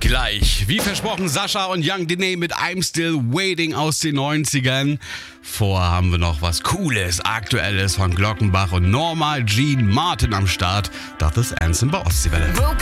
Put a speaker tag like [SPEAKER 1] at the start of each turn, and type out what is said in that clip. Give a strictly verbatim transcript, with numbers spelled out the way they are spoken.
[SPEAKER 1] Gleich, wie versprochen, Sascha und Young Dene mit I'm Still Waiting aus den neunzigern. Vorher haben wir noch was Cooles, Aktuelles von Glockenbach und Norma Jean Martin am Start. Das ist Anthem bei Ostseewelle.